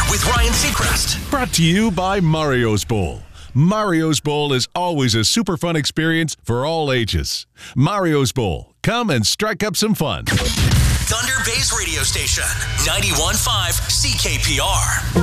with Ryan Seacrest. Brought to you by Mario's Bowl. Mario's Bowl is always a super fun experience for all ages. Mario's Bowl. Come and strike up some fun. Thunder Bay's radio station, 91.5 CKPR.